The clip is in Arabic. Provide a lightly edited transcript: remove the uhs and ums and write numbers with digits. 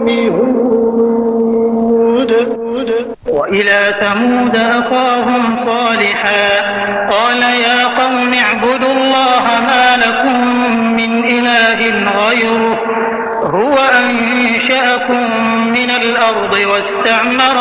هود. وإلى ثمود أخاهم صالحا قال يا قوم اعبدوا الله ما لكم من إله غيره هو أنشأكم من الأرض واستعمر